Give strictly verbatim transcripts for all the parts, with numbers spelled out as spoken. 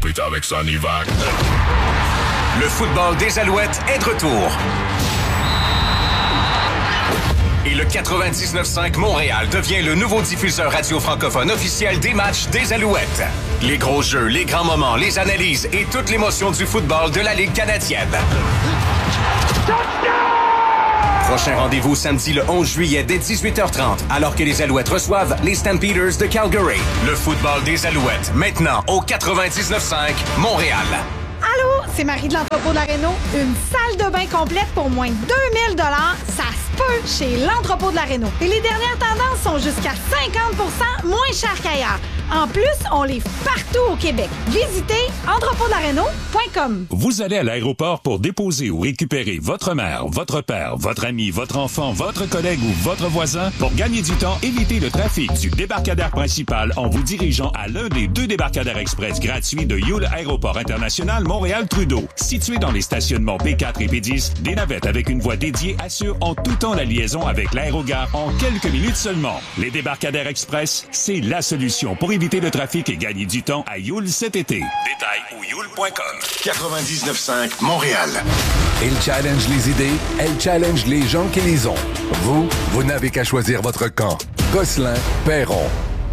Profite avec Sonivac. Le football des Alouettes est de retour. Et le quatre-vingt-dix-neuf cinq Montréal devient le nouveau diffuseur radio francophone officiel des matchs des Alouettes. Les gros jeux, les grands moments, les analyses et toute l'émotion du football de la Ligue canadienne. Prochain rendez-vous samedi le onze juillet dès dix-huit heures trente, alors que les Alouettes reçoivent les Stampeders de Calgary. Le football des Alouettes, maintenant au quatre-vingt-dix-neuf cinq Montréal. Allô, c'est Marie de l'entrepôt de la Réno. Une salle de bain complète pour moins de deux mille dollars, ça se peut chez l'entrepôt de la Réno. Et les dernières tendances sont jusqu'à cinquante pour cent moins chères qu'ailleurs. En plus, on livre partout au Québec. Visitez entrepôt de la réno point com. Vous allez à l'aéroport pour déposer ou récupérer votre mère, votre père, votre ami, votre enfant, votre collègue ou votre voisin. Pour gagner du temps, évitez le trafic du débarcadère principal en vous dirigeant à l'un des deux débarcadères express gratuits de Yule Aéroport International Montréal-Trudeau. Situé dans les stationnements P quatre et P dix, des navettes avec une voie dédiée assurent en tout temps la liaison avec l'aérogare en quelques minutes seulement. Les débarcadères express, c'est la solution pour éviter le trafic et gagner du temps à Yule cet été. Détails au yule point com. quatre-vingt-dix-neuf cinq Montréal. Elle challenge les idées, elle challenge les gens qui les ont. Vous, vous n'avez qu'à choisir votre camp. Gosselin-Perron.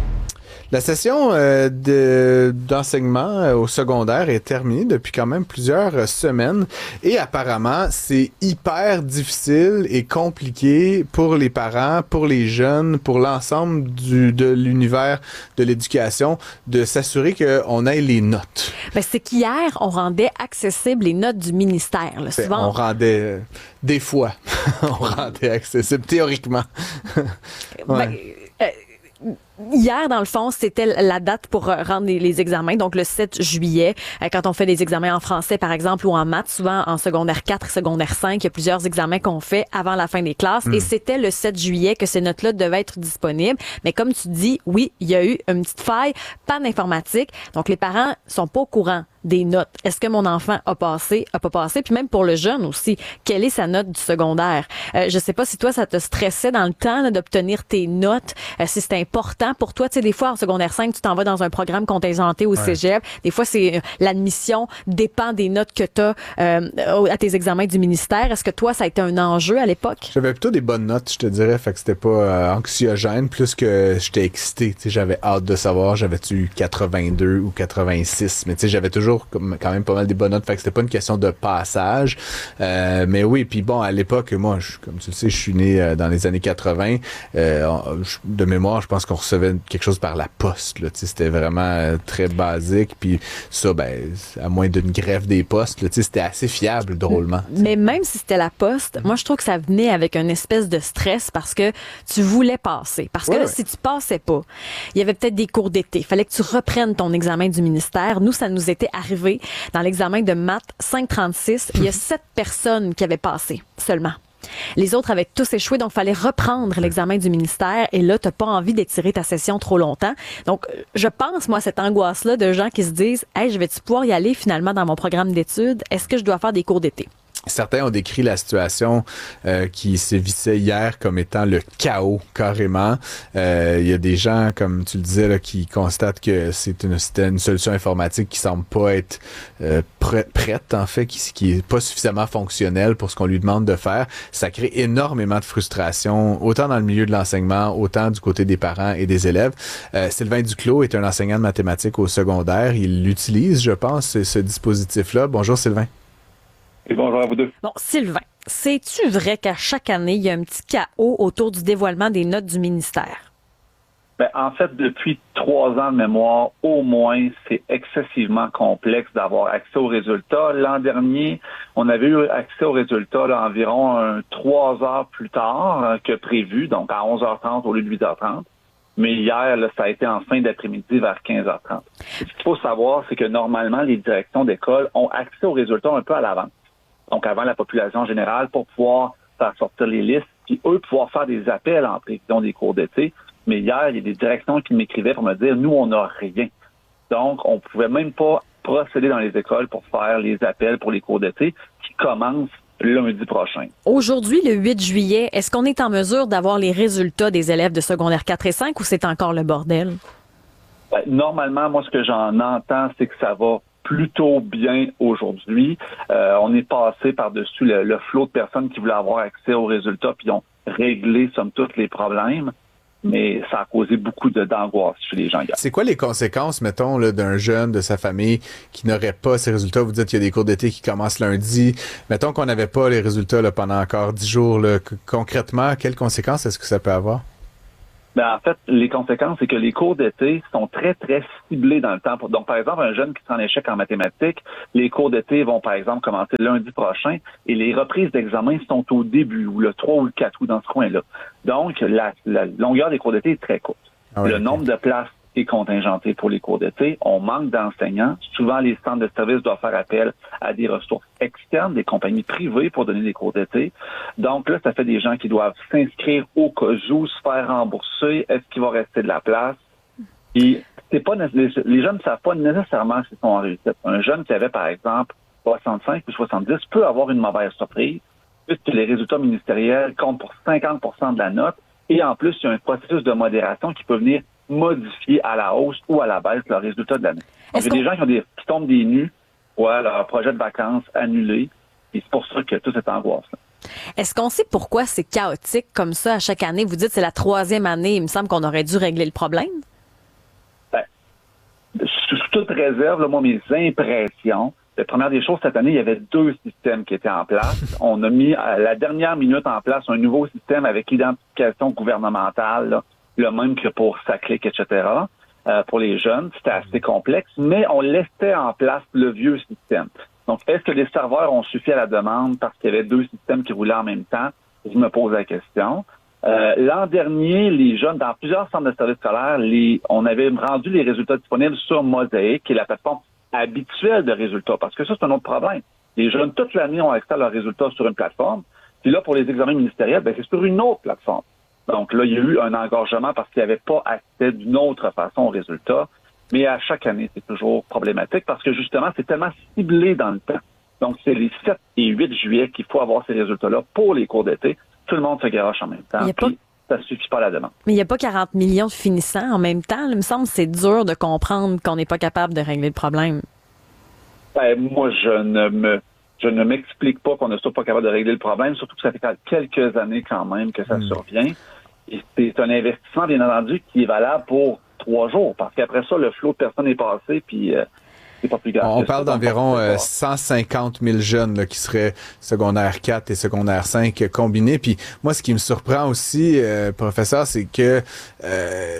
La session euh, de, d'enseignement euh, au secondaire est terminée depuis quand même plusieurs euh, semaines et apparemment c'est hyper difficile et compliqué pour les parents, pour les jeunes, pour l'ensemble du de l'univers de l'éducation de s'assurer qu'on ait les notes. Ben, c'est qu'hier, on rendait accessibles les notes du ministère. Là, souvent, on rendait euh, des fois, on rendait accessible théoriquement. Ouais. Ben, euh, Hier, dans le fond, c'était la date pour rendre les examens, donc le sept juillet. Quand on fait des examens en français, par exemple, ou en maths, souvent en secondaire quatre, secondaire cinq, il y a plusieurs examens qu'on fait avant la fin des classes. Mm. Et c'était le sept juillet que ces notes-là devaient être disponibles. Mais comme tu dis, oui, il y a eu une petite faille, panne informatique. Donc, les parents sont pas au courant des notes. Est-ce que mon enfant a passé, a pas passé? Puis même pour le jeune aussi, quelle est sa note du secondaire? Euh, je sais pas si toi, ça te stressait dans le temps là, d'obtenir tes notes, euh, si c'était important pour toi. Tu sais, des fois, en secondaire cinq, tu t'en vas dans un programme contingenté au ouais. cégep. Des fois, c'est euh, l'admission dépend des notes que tu as euh, à tes examens du ministère. Est-ce que toi, ça a été un enjeu à l'époque? J'avais plutôt des bonnes notes, je te dirais. Fait que c'était pas euh, anxiogène, plus que j'étais excité. Tu sais, j'avais hâte de savoir, j'avais-tu eu quatre-vingt-deux ou quatre-vingt-six? Mais tu sais, j'avais toujours comme, quand même pas mal des bonnes notes. Fait que c'était pas une question de passage. Euh, mais oui, puis bon, à l'époque, moi, je, comme tu le sais, je suis né euh, dans les années quatre-vingts. Euh, de mémoire, je pense qu'on recevait quelque chose par la poste. Là, c'était vraiment euh, très basique. Puis ça, ben, à moins d'une grève des postes, là, c'était assez fiable, drôlement. Mais t'sais. Même si c'était la poste, moi, je trouve que ça venait avec une espèce de stress parce que tu voulais passer. Parce que ouais, là, ouais. si tu passais pas, il y avait peut-être des cours d'été. Il fallait que tu reprennes ton examen du ministère. Nous, ça nous était arrivé dans l'examen de maths cinq trente-six. Il y a sept personnes qui avaient passé seulement. Les autres avaient tous échoué, donc il fallait reprendre l'examen du ministère. Et là, tu n'as pas envie d'étirer ta session trop longtemps. Donc, je pense, moi, cette angoisse-là de gens qui se disent « Hey, je vais-tu pouvoir y aller finalement dans mon programme d'études? Est-ce que je dois faire des cours d'été? » Certains ont décrit la situation euh, qui sévissait hier comme étant le chaos, carrément. Euh, il y a des gens, comme tu le disais, là, qui constatent que c'est une, c'était une solution informatique qui semble pas être euh, prête, prête, en fait, qui, qui est pas suffisamment fonctionnelle pour ce qu'on lui demande de faire. Ça crée énormément de frustration, autant dans le milieu de l'enseignement, autant du côté des parents et des élèves. Euh, Sylvain Duclos est un enseignant de mathématiques au secondaire. Il utilise, je pense, ce, ce dispositif-là. Bonjour, Sylvain. Et bonjour à vous deux. Bon, Sylvain, c'est-tu vrai qu'à chaque année, il y a un petit chaos autour du dévoilement des notes du ministère? Ben, en fait, depuis trois ans de mémoire, au moins, c'est excessivement complexe d'avoir accès aux résultats. L'an dernier, on avait eu accès aux résultats là, environ un, trois heures plus tard euh, que prévu, donc à onze heures trente au lieu de huit heures trente. Mais hier, là, ça a été en fin d'après-midi vers quinze heures trente. Ce qu'il faut savoir, c'est que normalement, les directions d'école ont accès aux résultats un peu à l'avance. Donc avant la population générale, pour pouvoir faire sortir les listes, puis eux pouvoir faire des appels en prévision des cours d'été. Mais hier, il y a des directions qui m'écrivaient pour me dire, nous, on n'a rien. Donc, on pouvait même pas procéder dans les écoles pour faire les appels pour les cours d'été qui commencent lundi prochain. Aujourd'hui, le huit juillet, est-ce qu'on est en mesure d'avoir les résultats des élèves de secondaire quatre et cinq ou c'est encore le bordel? Ben, normalement, moi, ce que j'en entends, c'est que ça va plutôt bien aujourd'hui. Euh, on est passé par-dessus le, le flot de personnes qui voulaient avoir accès aux résultats puis ont réglé, somme toute, les problèmes. Mais ça a causé beaucoup de, d'angoisse chez les gens hier. C'est quoi les conséquences, mettons, là, d'un jeune de sa famille qui n'aurait pas ces résultats? Vous dites qu'il y a des cours d'été qui commencent lundi. Mettons qu'on n'avait pas les résultats là, pendant encore dix jours. Là. Concrètement, quelles conséquences est-ce que ça peut avoir? Ben, en fait, les conséquences, c'est que les cours d'été sont très, très ciblés dans le temps. Donc, par exemple, un jeune qui sera en échec en mathématiques, les cours d'été vont, par exemple, commencer lundi prochain et les reprises d'examen sont au début, ou le trois ou le quatre, ou dans ce coin-là. Donc, la, la longueur des cours d'été est très courte. Ah oui, le okay. nombre de places est contingenté pour les cours d'été. On manque d'enseignants. Souvent, les centres de services doivent faire appel à des ressources externes, des compagnies privées pour donner des cours d'été. Donc là, ça fait des gens qui doivent s'inscrire au cas où, se faire rembourser. Est-ce qu'il va rester de la place? Et c'est pas les, les jeunes ne savent pas nécessairement s'ils sont en réussite. Un jeune qui avait, par exemple, soixante-cinq ou soixante-dix peut avoir une mauvaise surprise, puisque les résultats ministériels comptent pour cinquante pour cent de la note. Et en plus, il y a un processus de modération qui peut venir modifier à la hausse ou à la baisse le résultat de l'année. Donc, il y a des gens qui, ont des, qui tombent des nues, ouais, leur projet de vacances annulé, et c'est pour ça que tout cette angoisse. Est-ce qu'on sait pourquoi c'est chaotique comme ça à chaque année? Vous dites que c'est la troisième année, il me semble qu'on aurait dû régler le problème. Ben, sous toute réserve, là, moi, mes impressions, la première des choses, cette année, il y avait deux systèmes qui étaient en place. On a mis à la dernière minute en place un nouveau système avec l'identification gouvernementale, là, le même que pour SACLIC, et cetera, euh, pour les jeunes. C'était assez complexe, mais on laissait en place le vieux système. Donc, est-ce que les serveurs ont suffi à la demande parce qu'il y avait deux systèmes qui roulaient en même temps? Je me pose la question. Euh, l'an dernier, les jeunes, dans plusieurs centres de services scolaires, les, on avait rendu les résultats disponibles sur Mosaic, qui est la plateforme habituelle de résultats, parce que ça, c'est un autre problème. Les jeunes, toute l'année, ont accès à leurs résultats sur une plateforme. Puis là, pour les examens ministériels, ben, c'est sur une autre plateforme. Donc là, il y a eu un engorgement parce qu'il n'y avait pas accès d'une autre façon aux résultats. Mais à chaque année, c'est toujours problématique parce que justement, c'est tellement ciblé dans le temps. Donc, c'est les sept et huit juillet qu'il faut avoir ces résultats-là pour les cours d'été. Tout le monde se garoche en même temps. Puis, pas... ça ne suffit pas à la demande. Mais il n'y a pas quarante millions de finissants en même temps. Il me semble que c'est dur de comprendre qu'on n'est pas capable de régler le problème. Ben, moi, je ne me... Je ne m'explique pas qu'on ne soit pas capable de régler le problème, surtout que ça fait quelques années quand même que ça mmh. survient. Et c'est un investissement, bien entendu, qui est valable pour trois jours, parce qu'après ça, le flot de personnes est passé, puis euh, c'est pas plus grave. On parle d'environ euh, cent cinquante mille jeunes là, qui seraient secondaire quatre et secondaire cinq combinés. Puis moi, ce qui me surprend aussi, euh, professeur, c'est que euh,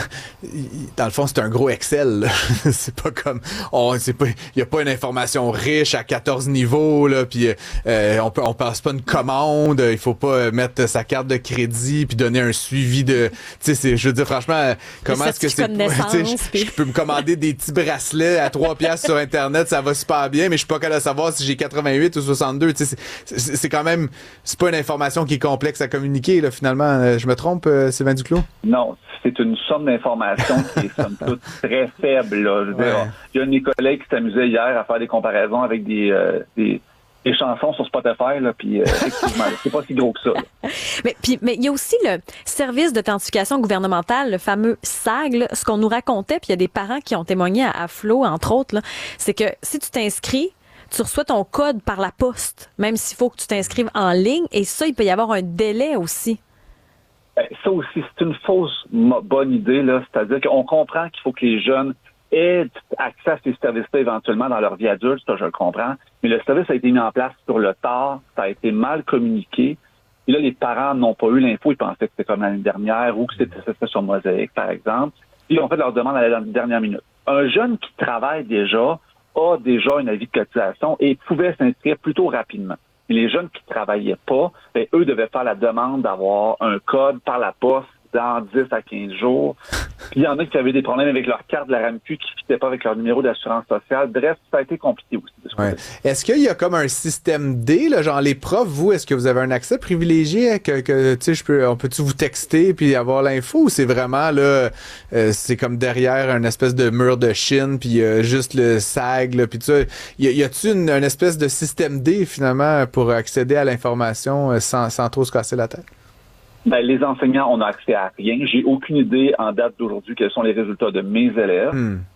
dans le fond, c'est un gros Excel. C'est pas comme on, c'est pas, il y a pas une information riche à quatorze niveaux là. Puis euh, on peut, on passe pas une commande. Il faut pas mettre sa carte de crédit puis donner un suivi de. Tu sais, c'est, je veux dire franchement, comment est-ce que c'est je, je peux me commander des petits bracelets à trois piastres sur Internet, ça va super bien, mais je suis pas capable de savoir si j'ai quatre-vingt-huit ou soixante-deux. Tu sais, c'est, c'est, c'est quand même, c'est pas une information qui est complexe à communiquer, là, finalement. Je me trompe, euh, Sylvain Duclos? Non, c'est une somme d'informations qui est, somme toute, très faible, là. Je veux dire, il y a un de mes collègues qui s'amusait hier à faire des comparaisons avec des, euh, des, des chansons sur Spotify, là, puis euh, effectivement, c'est pas si gros que ça. Mais puis, mais il y a aussi le service d'authentification gouvernementale, le fameux S A G, là, ce qu'on nous racontait, puis il y a des parents qui ont témoigné à, à Flo, entre autres, là, c'est que si tu t'inscris, tu reçois ton code par la poste, même s'il faut que tu t'inscrives en ligne, et ça, il peut y avoir un délai aussi. Ben, ça aussi, c'est une fausse bonne idée, là, c'est-à-dire qu'on comprend qu'il faut que les jeunes aient accès à ces services-là éventuellement dans leur vie adulte, ça je le comprends, mais le service a été mis en place sur le tard, ça a été mal communiqué, et là les parents n'ont pas eu l'info, ils pensaient que c'était comme l'année dernière ou que c'était, c'était sur Mosaic par exemple, puis ils ont fait leur demande à la dernière minute. Un jeune qui travaille déjà a déjà un avis de cotisation et pouvait s'inscrire plutôt rapidement. Mais les jeunes qui ne travaillaient pas, ben, eux devaient faire la demande d'avoir un code par la poste dans dix à quinze jours. Puis il y en a qui avaient des problèmes avec leur carte de la R A M Q qui ne fitaient pas avec leur numéro d'assurance sociale. Bref, ça a été compliqué aussi. Ouais. Est-ce qu'il y a comme un système D, là, genre les profs, vous, est-ce que vous avez un accès privilégié que, que tu sais, je peux, on peut-tu vous texter puis avoir l'info ou c'est vraiment là, euh, c'est comme derrière un espèce de mur de Chine puis euh, juste le S A G, là, puis ça, y, y a-tu une, une espèce de système D finalement pour accéder à l'information euh, sans, sans trop se casser la tête? Ben, les enseignants, on n'a accès à rien. J'ai aucune idée en date d'aujourd'hui quels sont les résultats de mes élèves. Mm.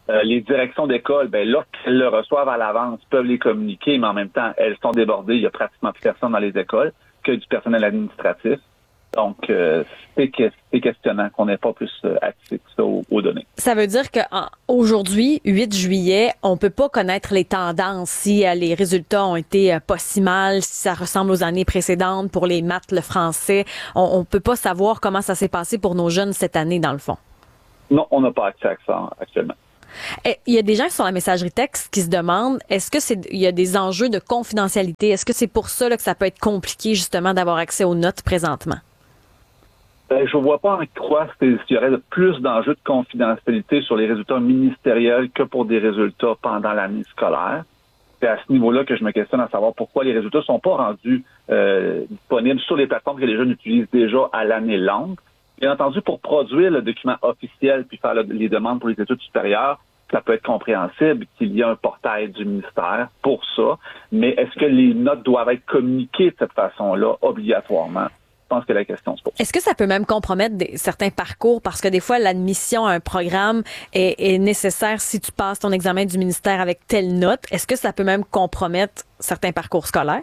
Euh, les directions d'école, ben lorsqu'elles le reçoivent à l'avance, peuvent les communiquer, mais en même temps, elles sont débordées. Il y a pratiquement plus personne dans les écoles que du personnel administratif. Donc, euh, c'est, que, c'est questionnant qu'on n'ait pas plus euh, accès que ça aux, aux données. Ça veut dire qu'aujourd'hui, huit juillet, on peut pas connaître les tendances, si euh, les résultats ont été euh, pas si mal, si ça ressemble aux années précédentes pour les maths, le français. On, on peut pas savoir comment ça s'est passé pour nos jeunes cette année, dans le fond. Non, on n'a pas accès à ça actuellement. Et il y a des gens sur la messagerie texte qui se demandent, est-ce que c'est, il y a des enjeux de confidentialité? Est-ce que c'est pour ça là, que ça peut être compliqué, justement, d'avoir accès aux notes présentement? Ben, je ne vois pas en quoi s'il y aurait plus d'enjeux de confidentialité sur les résultats ministériels que pour des résultats pendant l'année scolaire. C'est à ce niveau-là que je me questionne à savoir pourquoi les résultats ne sont pas rendus euh, disponibles sur les plateformes que les jeunes utilisent déjà à l'année longue. Bien entendu, pour produire le document officiel puis faire le, les demandes pour les études supérieures, ça peut être compréhensible qu'il y ait un portail du ministère pour ça. Mais est-ce que les notes doivent être communiquées de cette façon-là, obligatoirement? Je pense que la question se pose. Est-ce que ça peut même compromettre des, certains parcours? Parce que des fois, l'admission à un programme est, est nécessaire si tu passes ton examen du ministère avec telle note. Est-ce que ça peut même compromettre certains parcours scolaires?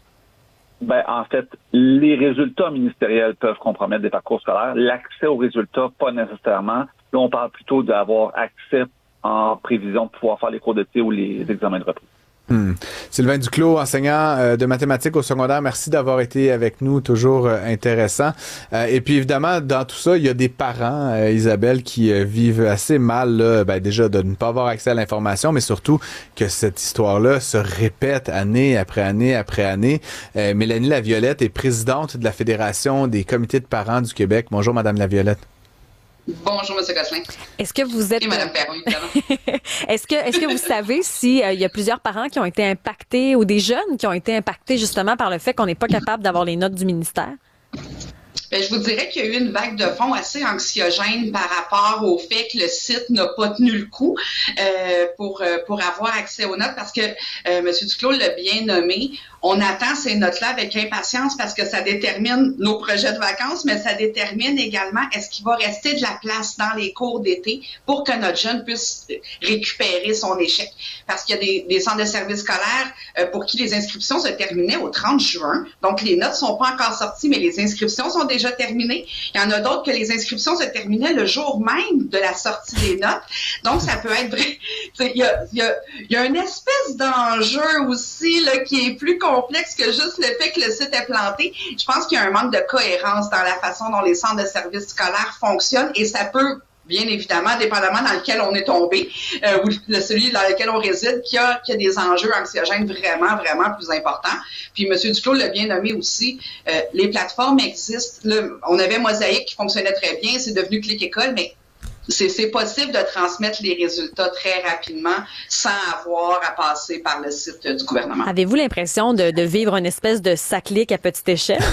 Ben, en fait, les résultats ministériels peuvent compromettre des parcours scolaires. L'accès aux résultats, pas nécessairement. Là, on parle plutôt d'avoir accès en prévision de pouvoir faire les cours d'été ou les examens de reprise. Hmm. Sylvain Duclos, enseignant euh, de mathématiques au secondaire, merci d'avoir été avec nous, toujours euh, intéressant. Euh, et puis évidemment, dans tout ça, il y a des parents, euh, Isabelle, qui euh, vivent assez mal, là, ben, déjà de ne pas avoir accès à l'information, mais surtout que cette histoire-là se répète année après année après année. Euh, Mélanie Laviolette est présidente de la Fédération des comités de parents du Québec. Bonjour, Madame Laviolette. Bonjour, M. Gosselin. Est-ce que vous êtes... Et Mme Perron, évidemment. est-ce que, est-ce que vous savez si euh, il y a plusieurs parents qui ont été impactés ou des jeunes qui ont été impactés justement par le fait qu'on n'est pas capable d'avoir les notes du ministère? Bien, je vous dirais qu'il y a eu une vague de fonds assez anxiogène par rapport au fait que le site n'a pas tenu le coup euh, pour, euh, pour avoir accès aux notes parce que euh, M. Duclos l'a bien nommé. On attend ces notes-là avec impatience parce que ça détermine nos projets de vacances, mais ça détermine également est-ce qu'il va rester de la place dans les cours d'été pour que notre jeune puisse récupérer son échec. Parce qu'il y a des, des centres de services scolaires euh, pour qui les inscriptions se terminaient au trente juin. Donc, les notes sont pas encore sorties, mais les inscriptions sont déjà terminées. Il y en a d'autres que les inscriptions se terminaient le jour même de la sortie des notes. Donc, ça peut être vrai. Il y a, il y a, il y a une espèce d'enjeu aussi là, qui est plus complexe que juste le fait que le site est planté. Je pense qu'il y a un manque de cohérence dans la façon dont les centres de services scolaires fonctionnent et ça peut, bien évidemment, dépendamment dans lequel on est tombé euh, ou le, celui dans lequel on réside, qu'il y a, qu'il y a des enjeux anxiogènes vraiment, vraiment plus importants. Puis M. Duclos l'a bien nommé aussi, euh, les plateformes existent. Là, on avait Mosaïque qui fonctionnait très bien, c'est devenu Clic École, mais C'est, c'est possible de transmettre les résultats très rapidement sans avoir à passer par le site du gouvernement. Avez-vous l'impression de, de vivre une espèce de saclic à petite échelle?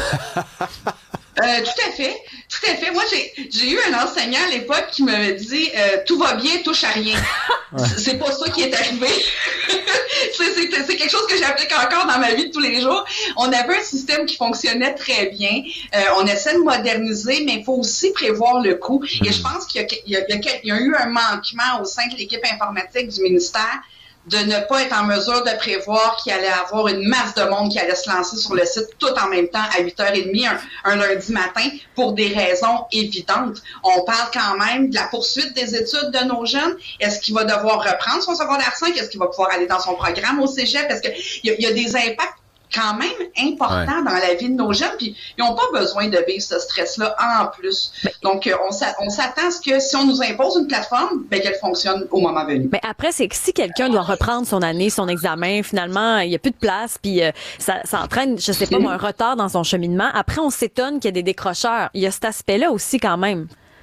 Euh, tout à fait, tout à fait. Moi, j'ai, j'ai eu un enseignant à l'époque qui m'avait dit euh, « Tout va bien, touche à rien ouais. ». C'est pas ça qui est arrivé. c'est, c'est, c'est quelque chose que j'applique encore dans ma vie de tous les jours. On avait un système qui fonctionnait très bien. Euh, on essaie de moderniser, mais il faut aussi prévoir le coût. Et je pense qu'il y a, il y a, il y a eu un manquement au sein de l'équipe informatique du ministère de ne pas être en mesure de prévoir qu'il allait avoir une masse de monde qui allait se lancer sur le site tout en même temps à huit heures trente un, un lundi matin pour des raisons évidentes. On parle quand même de la poursuite des études de nos jeunes. Est-ce qu'il va devoir reprendre son secondaire cinq? Est-ce qu'il va pouvoir aller dans son programme au cégep? Est-ce qu'il y, y a des impacts quand même important ouais. dans la vie de nos jeunes, puis ils n'ont pas besoin de vivre ce stress-là en plus. Donc, on, on s'attend à ce que si on nous impose une plateforme, ben, qu'elle fonctionne au moment venu. Mais après, c'est que si quelqu'un doit reprendre son année, son examen, finalement, il n'y a plus de place, puis euh, ça, ça entraîne, je sais pas, mmh. un retard dans son cheminement. Après, on s'étonne qu'il y ait des décrocheurs. Il y a cet aspect-là aussi quand même.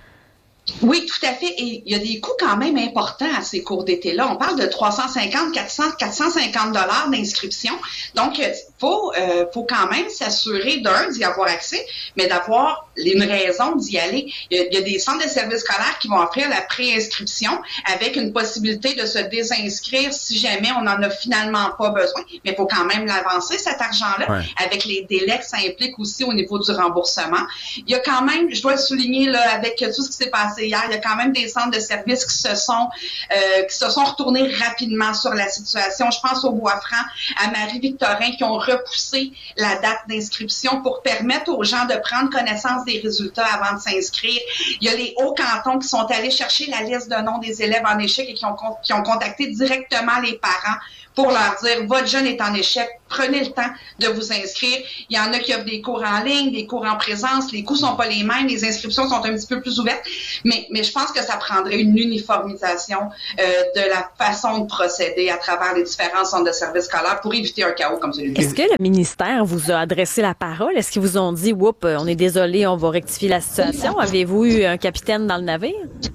Oui, tout à fait. Et il y a des coûts quand même importants à ces cours d'été-là. On parle de trois cent cinquante, quatre cents, quatre cent cinquante dollars d'inscription. Donc, faut, euh, faut quand même s'assurer d'un, d'y avoir accès, mais d'avoir une raison d'y aller. Il y, a, il y a des centres de services scolaires qui vont offrir la préinscription avec une possibilité de se désinscrire si jamais on n'en a finalement pas besoin. Mais il faut quand même l'avancer, cet argent-là, ouais. avec les délais que ça implique aussi au niveau du remboursement. Il y a quand même, je dois le souligner, là, avec tout ce qui s'est passé hier, il y a quand même des centres de services qui se sont, euh, qui se sont retournés rapidement sur la situation. Je pense au Bois-Franc, à Marie-Victorin, qui ont repoussé la date d'inscription pour permettre aux gens de prendre connaissance des résultats avant de s'inscrire. Il y a les Hauts-Cantons qui sont allés chercher la liste de noms des élèves en échec et qui ont, qui ont contacté directement les parents pour leur dire, votre jeune est en échec, prenez le temps de vous inscrire. Il y en a qui offrent des cours en ligne, des cours en présence, les coûts sont pas les mêmes, les inscriptions sont un petit peu plus ouvertes, mais, mais je pense que ça prendrait une uniformisation euh, de la façon de procéder à travers les différents centres de services scolaires pour éviter un chaos comme celui-là. Est-ce que le ministère vous a adressé la parole? Est-ce qu'ils vous ont dit, oups, on est désolé, on va rectifier la situation? Avez-vous eu un capitaine dans le navire?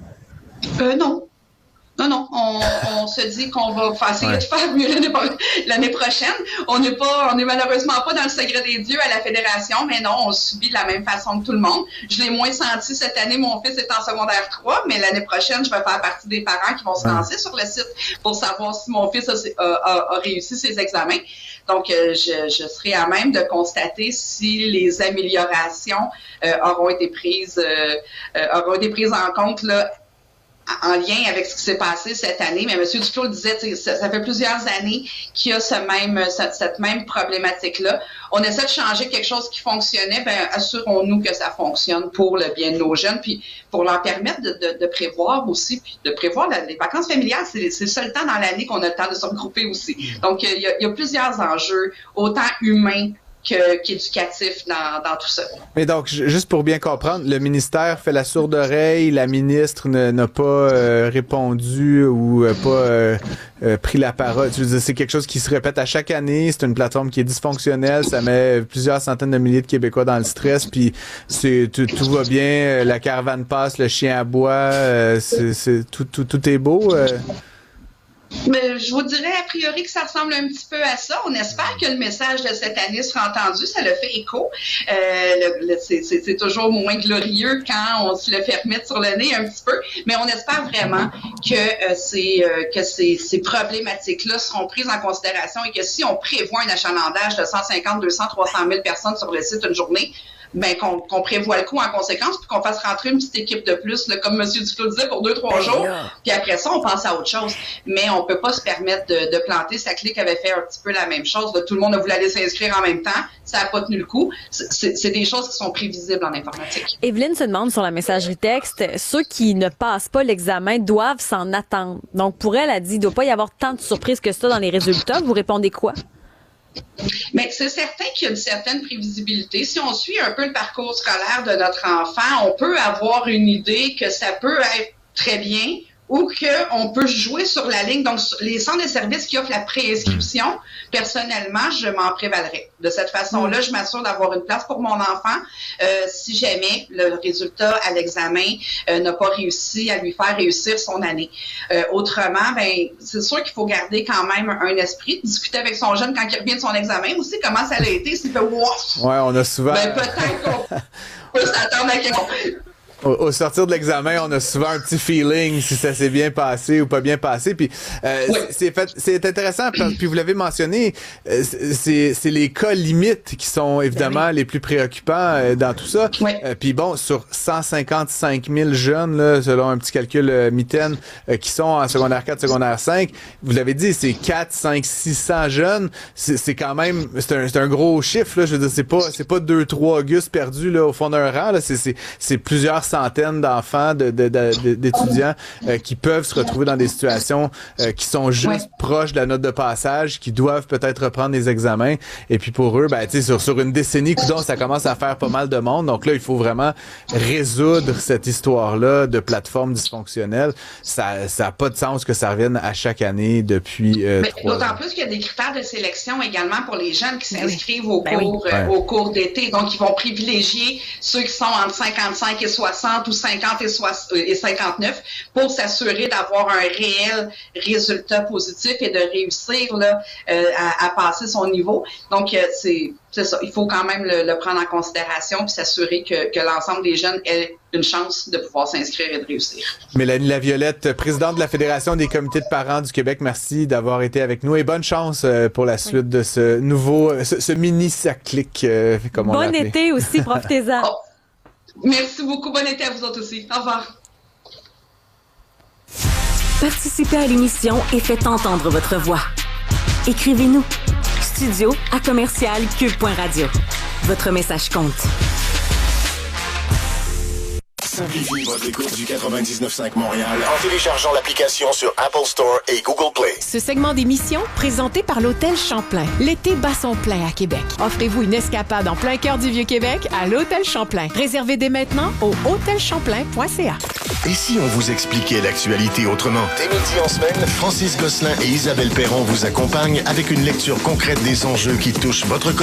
Euh, non. Non, non, on, on se dit qu'on va essayer ouais. de faire mieux l'année, l'année prochaine. On n'est pas, on n'est malheureusement pas dans le secret des dieux à la fédération, mais non, on subit de la même façon que tout le monde. Je l'ai moins senti cette année, mon fils est en secondaire trois, mais l'année prochaine, je vais faire partie des parents qui vont se lancer ouais. sur le site pour savoir si mon fils a, a, a réussi ses examens. Donc, euh, je, je serai à même de constater si les améliorations euh, auront été prises, euh, euh, auront été prises en compte là. En lien avec ce qui s'est passé cette année, mais M. Duclos disait, ça, ça fait plusieurs années qu'il y a ce même, cette, cette même problématique-là. On essaie de changer quelque chose qui fonctionnait, ben assurons-nous que ça fonctionne pour le bien de nos jeunes, puis pour leur permettre de, de, de prévoir aussi, puis de prévoir la, les vacances familiales, c'est, c'est le seul temps dans l'année qu'on a le temps de se regrouper aussi. Donc, il y a, il y a plusieurs enjeux, autant humains Que, qu'éducatif dans, dans tout ça. Mais donc, juste pour bien comprendre, le ministère fait la sourde oreille, la ministre ne, n'a pas euh, répondu ou euh, pas euh, euh, pris la parole. Tu veux dire, c'est quelque chose qui se répète à chaque année, c'est une plateforme qui est dysfonctionnelle, ça met plusieurs centaines de milliers de Québécois dans le stress, puis c'est, tout, tout va bien, la caravane passe, le chien aboie, euh, c'est, c'est, tout, tout, tout est beau. Euh. Mais je vous dirais a priori que ça ressemble un petit peu à ça. On espère que le message de cette année sera entendu. Ça le fait écho. Euh, le, le, c'est, c'est, c'est toujours moins glorieux quand on se le fait remettre sur le nez un petit peu. Mais on espère vraiment que, euh, ces, euh, que ces, ces problématiques-là seront prises en considération et que si on prévoit un achalandage de cent cinquante, deux cents, trois cent mille personnes sur le site une journée, ben qu'on, qu'on prévoit le coup en conséquence puis qu'on fasse rentrer une petite équipe de plus, là, comme M. Duclos disait, pour deux, trois jours. Puis après ça, on pense à autre chose. Mais on peut pas se permettre de, de planter. Sa clique avait fait un petit peu la même chose. Là, tout le monde a voulu aller s'inscrire en même temps. Ça n'a pas tenu le coup. C'est, c'est des choses qui sont prévisibles en informatique. Evelyne se demande sur la messagerie texte, ceux qui ne passent pas l'examen doivent s'en attendre. Donc, pour elle, elle dit, il ne doit pas y avoir tant de surprises que ça dans les résultats. Vous répondez quoi? Mais c'est certain qu'il y a une certaine prévisibilité. Si on suit un peu le parcours scolaire de notre enfant, on peut avoir une idée que ça peut être très bien ou qu'on peut jouer sur la ligne. Donc, les centres de services qui offrent la préinscription, personnellement, je m'en prévalerais. De cette façon-là, je m'assure d'avoir une place pour mon enfant euh, si jamais le résultat à l'examen euh, n'a pas réussi à lui faire réussir son année. Euh, autrement, ben c'est sûr qu'il faut garder quand même un esprit, discuter avec son jeune quand il revient de son examen aussi, comment ça a été, s'il fait « wouf ». Ouais, on a souvent... Ben peut-être qu'on peut s'attendre à quelque chose. Au, au sortir de l'examen, on a souvent un petit feeling si ça s'est bien passé ou pas bien passé. Puis euh, oui. c'est, fait, c'est intéressant, puis vous l'avez mentionné, c'est, c'est les cas limites qui sont évidemment oui. les plus préoccupants euh, dans tout ça. Oui. Euh, puis bon, sur cent cinquante-cinq mille jeunes, là, selon un petit calcul euh, mitaine, euh, qui sont en secondaire quatre, secondaire cinq, vous l'avez dit, c'est quatre, cinq, six cents jeunes. C'est, c'est quand même, c'est un, c'est un gros chiffre. Là, je veux dire, c'est pas, c'est pas deux, trois Auguste perdus là, au fond d'un rang. Là, c'est, c'est, c'est plusieurs centaines d'enfants, de, de, de, d'étudiants euh, qui peuvent se retrouver dans des situations euh, qui sont juste ouais. proches de la note de passage, qui doivent peut-être reprendre les examens. Et puis pour eux, ben, tu sais, sur, sur une décennie, coudonc, ça commence à faire pas mal de monde. Donc là, il faut vraiment résoudre cette histoire-là de plateforme dysfonctionnelle. Ça ça a pas de sens que ça revienne à chaque année depuis euh, trois d'autant ans. Plus qu'il y a des critères de sélection également pour les jeunes qui ben s'inscrivent oui. au, Ben cours, oui. euh, ouais. au cours d'été. Donc, ils vont privilégier ceux qui sont entre cinquante-cinq et soixante soixante ou cinquante et cinquante-neuf pour s'assurer d'avoir un réel résultat positif et de réussir là, euh, à, à passer son niveau. Donc, euh, c'est, c'est ça. Il faut quand même le, le prendre en considération puis s'assurer que, que l'ensemble des jeunes aient une chance de pouvoir s'inscrire et de réussir. Mélanie Laviolette, présidente de la Fédération des comités de parents du Québec, merci d'avoir été avec nous et bonne chance pour la suite oui. de ce nouveau, ce, ce mini-cyclique, euh, comme on l'a appelé. Bon été aussi, profitez-en. Oh. Merci beaucoup, bon été à vous autres aussi. Au revoir. Participez à l'émission et faites entendre votre voix. Écrivez-nous. Studio à commercial cube point radio. Votre message compte. Simplifiez votre écoute du quatre-vingt-dix-neuf cinq Montréal en téléchargeant l'application sur Apple Store et Google Play. Ce segment d'émission, présenté par l'Hôtel Champlain. L'été bat son plein à Québec. Offrez-vous une escapade en plein cœur du Vieux-Québec à l'Hôtel Champlain. Réservez dès maintenant au hôtel champlain point c a. Et si on vous expliquait l'actualité autrement? Dès midi en semaine, Francis Gosselin et Isabelle Perron vous accompagnent avec une lecture concrète des enjeux qui touchent votre quotidien.